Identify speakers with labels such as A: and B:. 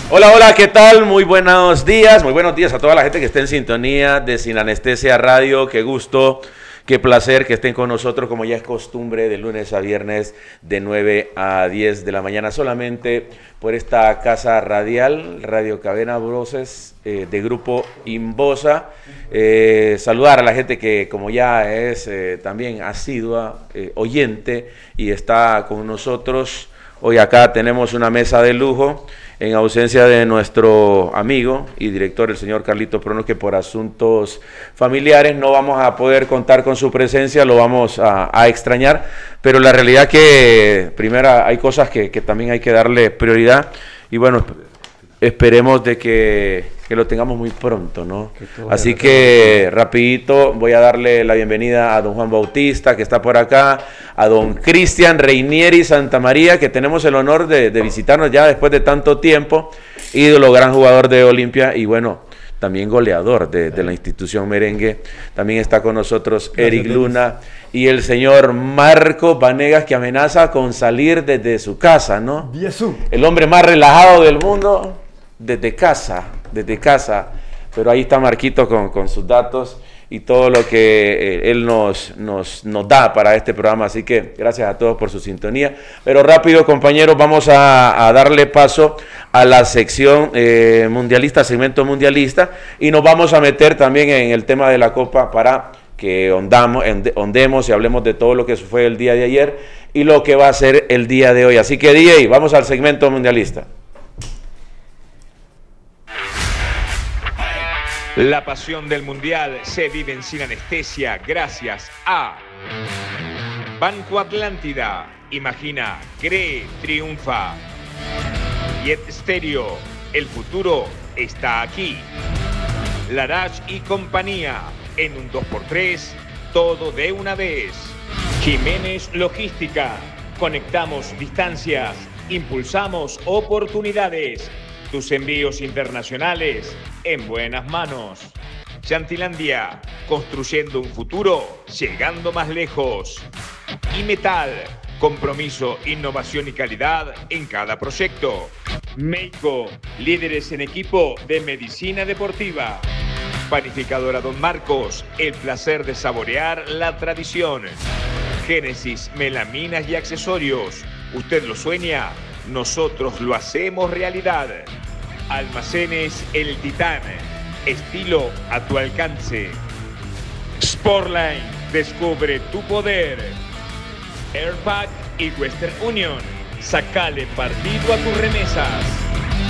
A: Hola, hola, ¿qué tal? Muy buenos días a toda la gente que está en sintonía de Sin Anestesia Radio. Qué gusto, qué placer que estén con nosotros, como ya es costumbre, de lunes a viernes, de 9 a 10 de la mañana, solamente por esta casa radial, Radio Cadena Voces, de Grupo Inbosa. Saludar a la gente que, como ya es también asidua, oyente, y está con nosotros. Hoy acá tenemos una mesa de lujo, en ausencia de nuestro amigo y director, el señor Carlito Prono, que por asuntos familiares no vamos a poder contar con su presencia, lo vamos a extrañar, pero la realidad que primero hay cosas que también hay que darle prioridad, y bueno, esperemos de que lo tengamos muy pronto, ¿no? Así que rapidito voy a darle la bienvenida a don Juan Bautista, que está por acá, a don Cristian Reinieri Santamaría, que tenemos el honor de visitarnos ya después de tanto tiempo, ídolo, gran jugador de Olimpia y bueno, también goleador de la institución merengue. También está con nosotros Eric Luna y el señor Marco Vanegas, que amenaza con salir desde su casa, ¿no? El hombre más relajado del mundo, desde casa, pero ahí está Marquito con sus datos y todo lo que él nos da para este programa, así que gracias a todos por su sintonía. Pero rápido, compañeros, vamos a darle paso a la sección mundialista, segmento mundialista, y nos vamos a meter también en el tema de la Copa para que ondemos y hablemos de todo lo que fue el día de ayer y lo que va a ser el día de hoy. Así que DJ, vamos al segmento mundialista.
B: La pasión del Mundial se vive en Sin Anestesia gracias a Banco Atlántida. Imagina, cree, triunfa. Jet Stereo, el futuro está aquí. Larach y compañía, en un 2x3, todo de una vez. Jiménez Logística, conectamos distancias, impulsamos oportunidades. Tus envíos internacionales en buenas manos. Chantilandia, construyendo un futuro, llegando más lejos. Y Metal, compromiso, innovación y calidad en cada proyecto. Meiko, líderes en equipo de medicina deportiva. Panificadora Don Marcos, el placer de saborear la tradición. Génesis, melaminas y accesorios. Usted lo sueña, nosotros lo hacemos realidad. Almacenes El Titán, estilo a tu alcance. Sportline, descubre tu poder. Airpack y Western Union, sacale partido a tus remesas.